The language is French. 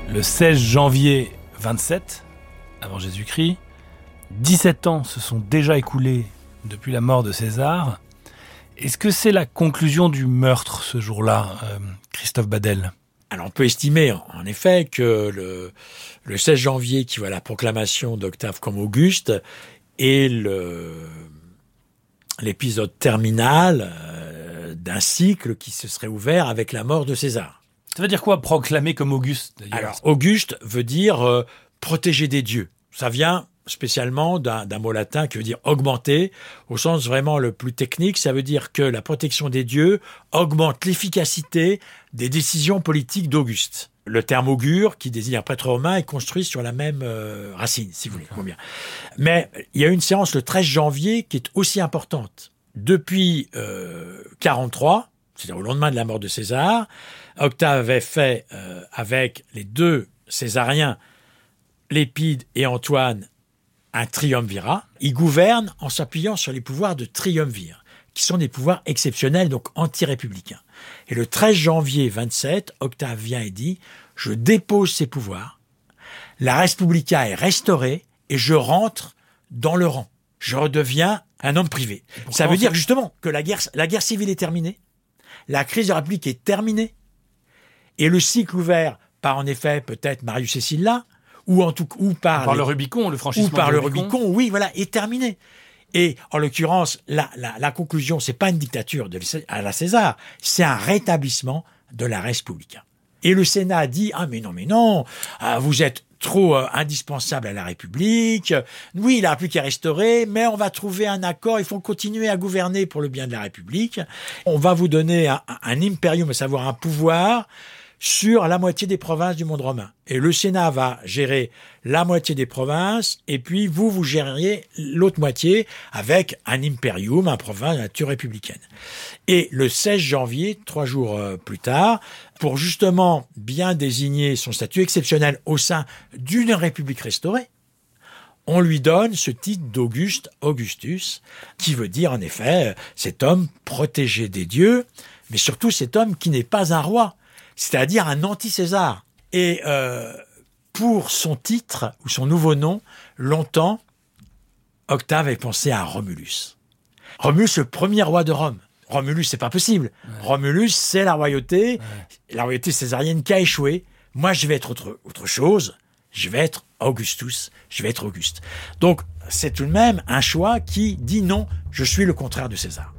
Le 16 janvier 27, avant Jésus-Christ, 17 ans se sont déjà écoulés depuis la mort de César. Est-ce que c'est la conclusion du meurtre ce jour-là, Christophe Badel ? Alors on peut estimer en effet que le 16 janvier qui voit la proclamation d'Octave comme Auguste est l'épisode terminal d'un cycle qui se serait ouvert avec la mort de César. Ça veut dire quoi, proclamer comme Auguste, d'ailleurs ? Alors, Auguste veut dire protéger des dieux. Ça vient spécialement d'un mot latin qui veut dire augmenter, au sens vraiment le plus technique. Ça veut dire que la protection des dieux augmente l'efficacité des décisions politiques d'Auguste. Le terme augure, qui désigne un prêtre romain, est construit sur la même racine, si vous voulez. Bien. Mais il y a une séance le 13 janvier qui est aussi importante. Depuis 43, c'est-à-dire au lendemain de la mort de César, Octave avait fait avec les deux césariens, Lépide et Antoine, un triumvirat. Il gouverne en s'appuyant sur les pouvoirs de triumvir, qui sont des pouvoirs exceptionnels, donc anti-républicains. Et le 13 janvier 27, Octave vient et dit « Je dépose ces pouvoirs, la res publica est restaurée et je rentre dans le rang. Je redeviens un homme privé. » Ça veut dire justement que la guerre civile est terminée, la crise de la République est terminée, et le cycle ouvert par, en effet, peut-être Marius et Sylla, ou par le Rubicon, le franchissement ou par du le Rubicon, oui, voilà, est terminé. Et en l'occurrence, la conclusion, c'est pas une dictature à la César, c'est un rétablissement de la res publica. Et le Sénat a dit mais non, vous êtes trop indispensable à la République. Oui, la République est restaurée, mais on va trouver un accord. Il faut continuer à gouverner pour le bien de la République. On va vous donner un imperium, à savoir un pouvoir sur la moitié des provinces du monde romain. Et le Sénat va gérer la moitié des provinces, et puis vous gériez l'autre moitié avec un imperium, un province de nature républicaine. Et le 16 janvier, 3 jours plus tard, pour justement bien désigner son statut exceptionnel au sein d'une république restaurée, on lui donne ce titre d'Auguste, Augustus, qui veut dire en effet cet homme protégé des dieux, mais surtout cet homme qui n'est pas un roi, c'est-à-dire un anti-César. Et pour son titre, ou son nouveau nom, longtemps, Octave avait pensé à Romulus. Romulus, le premier roi de Rome. Romulus, c'est pas possible. Ouais. Romulus, c'est la royauté césarienne qui a échoué. Moi, je vais être autre chose. Je vais être Augustus. Je vais être Auguste. Donc, c'est tout de même un choix qui dit non, je suis le contraire de César.